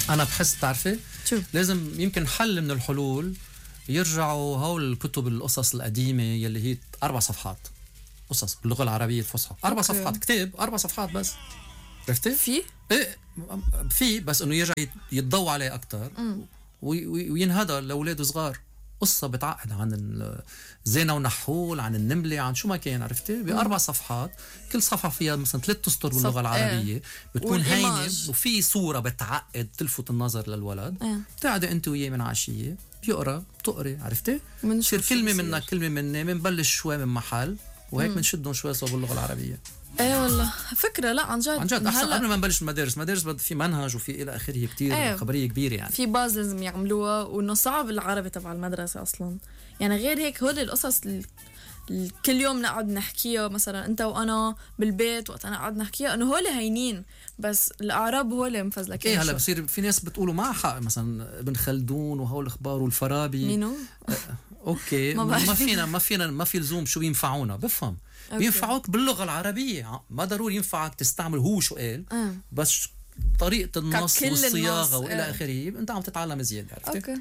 انا بحس بتعرفي شو لازم يمكن حل من الحلول يرجعوا هول الكتب القصص القديمه يلي هي 4 صفحات قصص باللغه العربيه الفصحى 4 أوكي. صفحات كتاب 4 صفحات بس عرفتي في ايه في بس انه يرجع يتضوى عليه اكثر وينهدى لاولاد صغار قصة بتعقد عن الزينة ونحول عن النملة عن شو ما كان عرفتي ب4 صفحات كل صفحة فيها مثلا 3 أسطر باللغة العربية بتكون هينة وفي صورة بتعقد تلفت النظر للولد بتقعدي انت وياه من عشية بتقري عرفتي بصير كلمة منك كلمة مني بنبلش شوي من محل وهيك بنشدهم شوي صوب اللغة العربية. ايه والله فكرة. لا عن جد احسن قبل ما نبلش المدارس في منهج وفي الى اخره كتير خبريه كبيره يعني في باز لازم يعملوها وانه صعب العربي تبع المدرسه اصلا يعني غير هيك هول القصص كل يوم نقعد نحكيها مثلا انت وانا بالبيت وقت انا قاعد نحكيها انه هول هينين بس الاعراب هول مفزلكين. ايه هلا بصير في ناس بتقولوا ما حق مثلا ابن خلدون وهول الاخبار والفارابي مينو اوكي ما في لزوم شو بينفعونا بفهم بينفعوك باللغة العربية ما ضروري ينفعك تستعمل هو شو قال بس طريقة النص والصياغة وإلى آخره أنت عم تتعلم زيادة عرفتي؟ أوكي.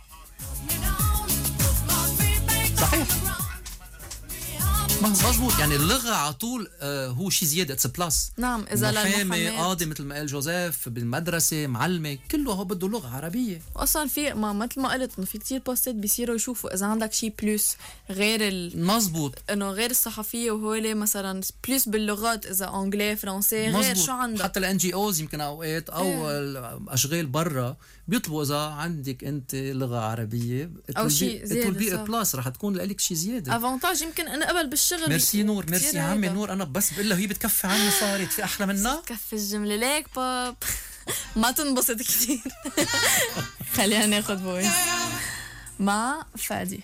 صحيح مظبوط يعني اللغة على طول هو شيء زيادة اتس بلاس. نعم إذا محامي قاضي مثل ما قال جوزيف بالمدرسة معلمة كله هو بده لغة عربية. أصلا في ما مثل ما قلت إنه في كتير بوستات بيصيروا يشوفوا إذا عندك شيء بلوس غير مظبوط إنه غير الصحفية وهولي مثلا بلوس باللغات إذا أنجلي فرنسي غير شو عندك حتى ال NGOs يمكن أوقات أو أشغال برا بيطلبوا إذا عندك أنت لغة عربية أو شيء زيادة بلاس رح تكون لك شيء زيادة أفانتاج يمكن أنا قبل بالشغل. ميرسي نور ميرسي عمي نور أنا بس بقول له هي بتكفي عني صارت في أحلى منها كفي الجملة ليك باب ما تنبسط كتير. خلينا ناخد فويس مع فادي.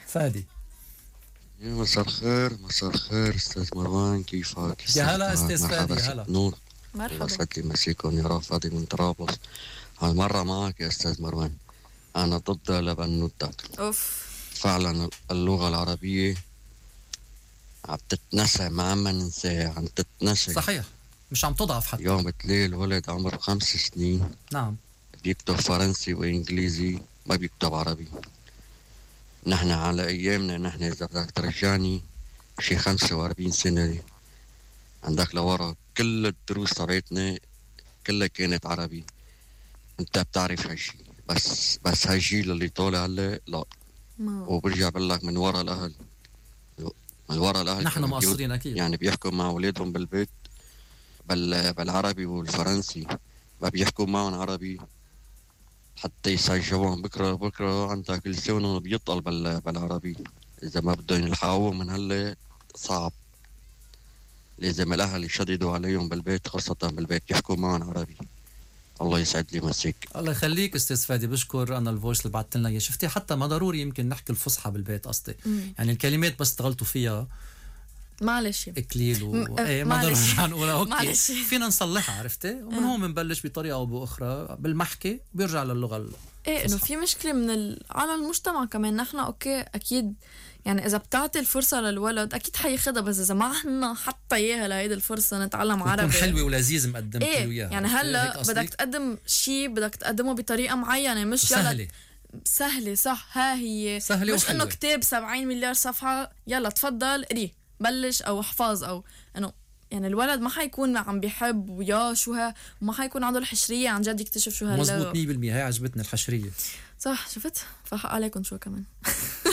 مساء الخير استاذ مروان كيفك؟ يا هلا استاذ فادي يا هلا نور مرحبا يسعد لي مساكم يا فادي من طرابلس. هالمرة معك يا استاذ مروان انا ضد لبنوتك. اوف فعلا اللغة العربية عم تتنسى ما عم ننساها عم تتنسى صحيح مش عم تضعف حتى. يوم بتلاقي الولد عمره 5 سنين نعم بيكتب فرنسي وانجليزي ما بيكتب عربي. نحن على ايامنا نحن اذا بدك ترجعني شي 45 سنة عندك لورا كل الدروس تبعتنا كلها كانت عربي. انت بتعرف هالشي بس هالجيل اللي طالع هلا لا وبرجع بقول لك من ورا الاهل نحن مقصرين اكيد يعني بيحكوا مع اولادهم بالبيت بالعربي والفرنسي ما بيحكوا معهم عربي حتى يسجلوهم بكره عندك لسانهم بيطل بالعربي. اذا ما بدهم يلحقوه من هلا صعب لازم الاهل يشددوا عليهم بالبيت خاصه بالبيت يحكوا معهم عربي. الله يسعد لي مساك. الله يخليك استاذ فادي بشكر انا الفويس اللي بعثت لنا اياه. شفتي حتى ما ضروري يمكن نحكي الفصحى بالبيت قصدي يعني الكلمات بس اشتغلتوا فيها معلش اكليل ايه ما ضروري نقولها اوكي فينا نصلحها عرفتي ومن هون بنبلش بطريقه او باخرى بالمحكي وبيرجع للغه ايه انه في مشكله على المجتمع كمان. نحن اوكي اكيد يعني اذا بتعطي الفرصه للولد اكيد حياخدها بس اذا ما عنا حتى اياها لهيدي الفرصه نتعلم عربي تكون حلوه ولذيذ مقدم له اياها يعني هلا بدك تقدم شيء بدك تقدمه بطريقه معينه مش سهله صح ها هي سهلة مش انه كتاب 70 مليار صفحه يلا تفضل قري بلش او احفظ او انه يعني الولد ما حيكون عم بيحب ويا شو ها وما حيكون عنده الحشريه عن جد يكتشف شو هلا. مزبوط 100% هي عجبتني الحشريه صح شفت فحق عليكم شو كمان.